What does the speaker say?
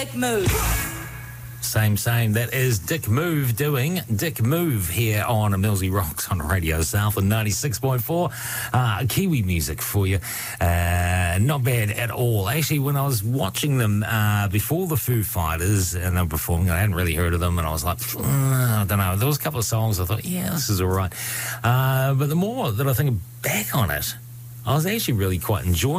Dick Move. Same. That is Dick Move doing Dick Move here on Millsy Rocks on Radio South and 96.4. Kiwi music for you. Not bad at all. Actually, when I was watching them before the Foo Fighters and they were performing, I hadn't really heard of them, and I was like, I don't know. There was a couple of songs I thought, yeah, this is all right. But the more that I think back on it, I was actually really quite enjoying